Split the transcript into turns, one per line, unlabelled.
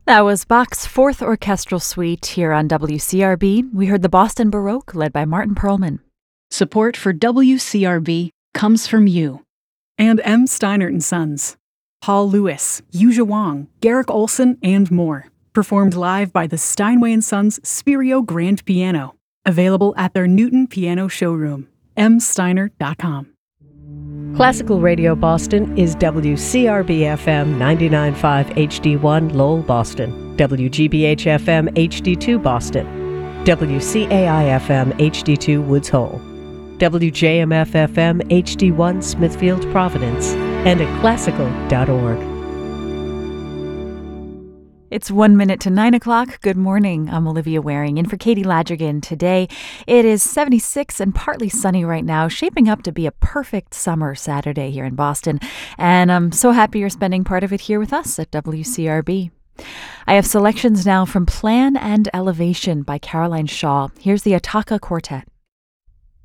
That was Bach's Fourth Orchestral Suite here on WCRB. We heard the Boston Baroque led by Martin Perlman.
Support for WCRB comes from you.
And M. Steinert & Sons. Paul Lewis, Yuja Wang, Garrick Olson, and more. Performed live by the Steinway & Sons Spirio Grand Piano. Available at their Newton Piano Showroom. msteiner.com.
Classical Radio Boston is WCRB-FM 99.5 HD1 Lowell, Boston, WGBH-FM HD2 Boston, WCAI-FM HD2 Woods Hole, WJMF-FM HD1 Smithfield, Providence, and at classical.org.
It's 1 minute to 9 o'clock. Good morning. I'm Olivia Waring in for Katie Ladrigan today. It is 76 and partly sunny right now, shaping up to be a perfect summer Saturday here in Boston. And I'm so happy you're spending part of it here with us at WCRB. I have selections now from Plan and Elevation by Caroline Shaw. Here's the Ataka Quartet.